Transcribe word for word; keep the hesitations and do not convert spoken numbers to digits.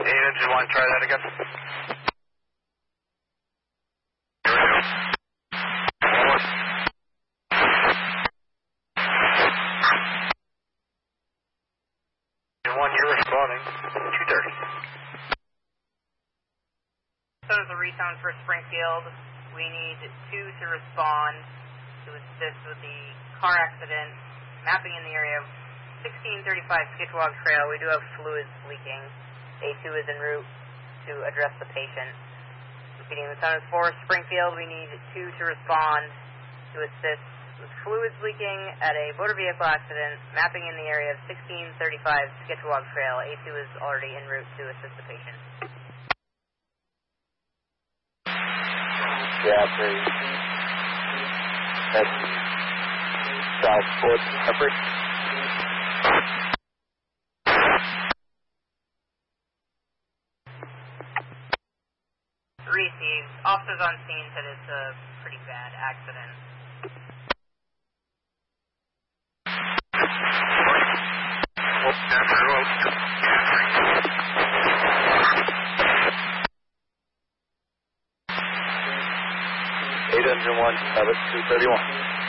eight engine one, try that again. One, you're responding. two thirty. So there's a resound for Springfield. We need two to respond to assist with the car accident, mapping in the area of sixteen thirty-five Skitchwog Trail. We do have fluids leaking. A two is en route to address the patient. Repeating, the sound is for Springfield. We need two to respond to assist with fluids leaking at a motor vehicle accident, mapping in the area of sixteen thirty-five Skitchwog Trail. A two is already en route to assist the patient. Yeah, three. That's South Fourth Shepherd. Received. Officers on scene said it's a pretty bad accident. Eight engine one, seven two thirty one.